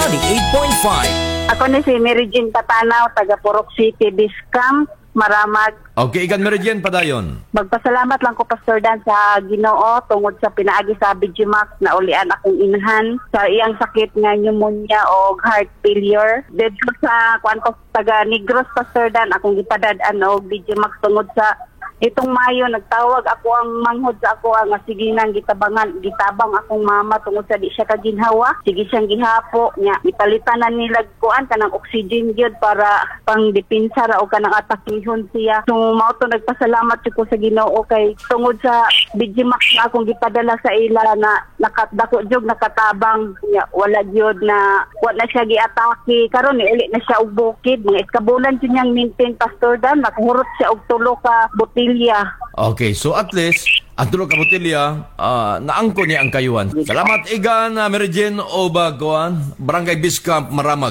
98.5. Ako ni si Mary Jean Patanaw, taga Purok City, Biscam, Maramag. Okay, ikan Meridian padayon. Magpasalamat lang ko, Pastor Dan, sa Ginoo tungod sa pinaagi sa Bigimax na ulian akong inhan sa iyang sakit nga pneumonia o heart failure. Dito sa kuanto taga Negros, Pastor Dan, akong gipadad-an og Bigimax tungod sa itong Mayo. Nagtawag ako ang manghod sa ako nga sige nang gitabang akong mama tungod sa di siya kaginhawa. Sige siyang gihapo nya ipalitan na nila kuan kanang oxygen gyud para pang depensa ra o kanang atakihon siya. So mao to nagpasalamat ko sa Ginoo kay tungod sa Bigimax na akong gipadala sa ila na nakadako jud nakatabang nya wala gyud na wala siya giatake karon niili na siya og bukid mga iskabulan jud niyang maintain, Pastor Dan. Nakahurot siya og tulo ka botilya. Okay, so at least, ang tulog ka botilya, naangko niya ang kayuan. Salamat igan, Meridian Obaguan, Barangay Biscamp, Maramag.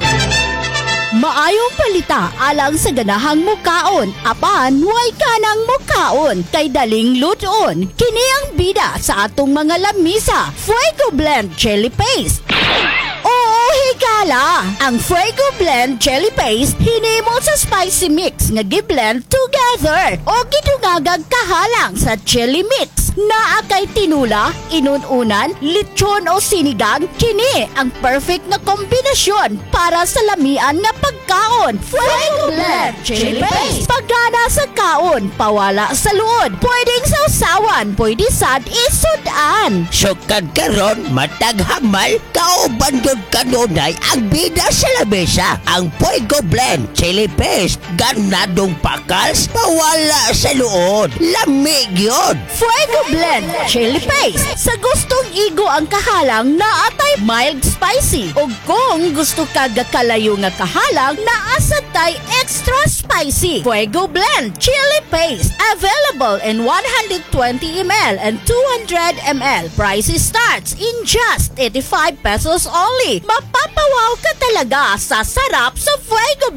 Maayong palita alang sa ganahang mukaon, apan way kanang mukaon kay daling luton. Kini ang bida sa atong mga lamisa, Fuego Blend Chili Paste. Oo, higala! Ang Fuego Blend Chili Paste hinimo sa spicy mix nga gi-blend together o gidungagag kahalang sa chili mix. Naa kay tinula, inununan, lechon o sinigang, kini ang perfect na kombinasyon para sa lamian nga pagkaon. Fuego Blend Chili Paste. Pagana sa kaon, pawala sa luod. Pwedeng sausawan, pwede sad isudan. Sukad karon matag hamal kauban gyud kanunay ang bida sa lamesa. Ang Fuego Blend Chili Paste ganadong pakals pawala sa luod. Lamig yun. Fuego Blend Chili Paste. Sa gustong igo ang kahalang na atay mild spicy. O kung gusto ka gakalayo nga kahalang na asatay extra spicy. Fuego Blend Chili Paste. Available in 120 ml and 200 ml. Prices starts in just 85 pesos only. Mapapawaw ka talaga sa sarap sa Fuego